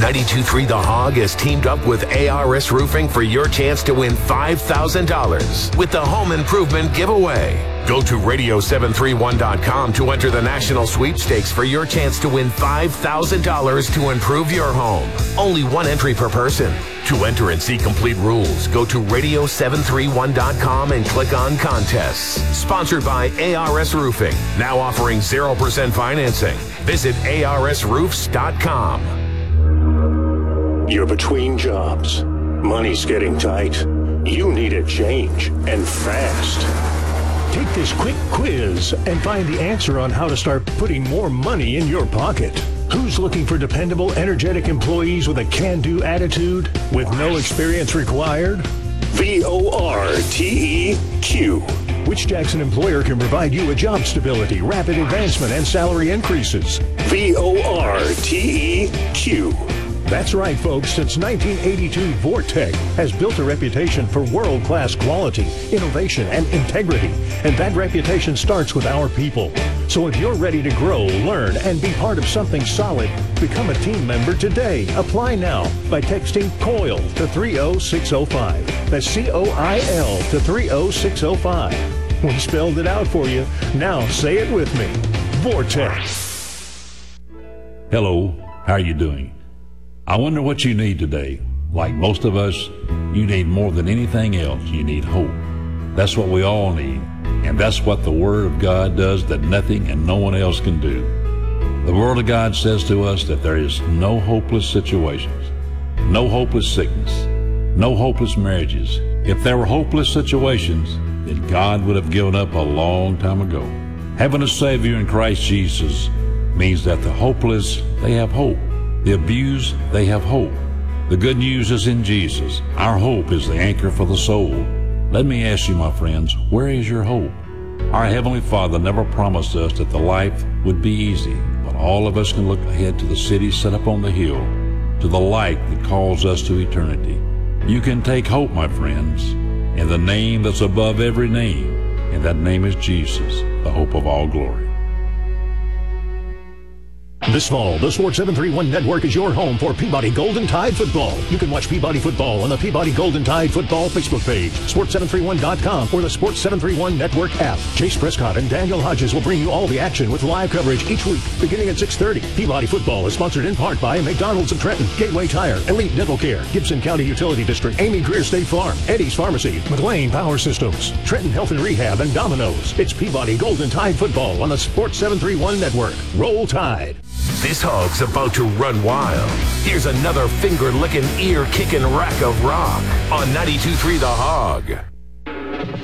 92.3 The Hog has teamed up with ARS Roofing for your chance to win $5,000 with the Home Improvement Giveaway. Go to radio731.com to enter the national sweepstakes for your chance to win $5,000 to improve your home. Only one entry per person. To enter and see complete rules, go to radio731.com and click on contests. Sponsored by ARS Roofing, now offering 0% financing. Visit arsroofs.com. You're between jobs. Money's getting tight. You need a change, and fast. Take this quick quiz and find the answer on how to start putting more money in your pocket. Who's looking for dependable, energetic employees with a can-do attitude with no experience required? VORTEQ. Which Jackson employer can provide you with job stability, rapid advancement, and salary increases? VORTEQ. That's right, folks. Since 1982, Vortec has built a reputation for world-class quality, innovation, and integrity. And that reputation starts with our people. So if you're ready to grow, learn, and be part of something solid, become a team member today. Apply now by texting COIL to 30605. That's COIL to 30605. We spelled it out for you. Now say it with me. Vortec. Hello, how are you doing? I wonder what you need today. Like most of us, you need more than anything else. You need hope. That's what we all need. And that's what the Word of God does that nothing and no one else can do. The Word of God says to us that there is no hopeless situations, no hopeless sickness, no hopeless marriages. If there were hopeless situations, then God would have given up a long time ago. Having a Savior in Christ Jesus means that the hopeless, they have hope. The abused, they have hope. The good news is in Jesus. Our hope is the anchor for the soul. Let me ask you, my friends, where is your hope? Our Heavenly Father never promised us that the life would be easy, but all of us can look ahead to the city set up on the hill, to the light that calls us to eternity. You can take hope, my friends, in the name that's above every name, and that name is Jesus, the hope of all glory. This fall, the Sports 731 Network is your home for Peabody Golden Tide football. You can watch Peabody football on the Peabody Golden Tide football Facebook page, sports731.com, or the Sports 731 Network app. Chase Prescott and Daniel Hodges will bring you all the action with live coverage each week, beginning at 6:30. Peabody football is sponsored in part by McDonald's of Trenton, Gateway Tire, Elite Dental Care, Gibson County Utility District, Amy Greer State Farm, Eddie's Pharmacy, McLean Power Systems, Trenton Health and Rehab, and Domino's. It's Peabody Golden Tide football on the Sports 731 Network. Roll Tide. This hog's about to run wild. Here's another finger-licking, ear-kicking rack of rock on 92.3 The Hog.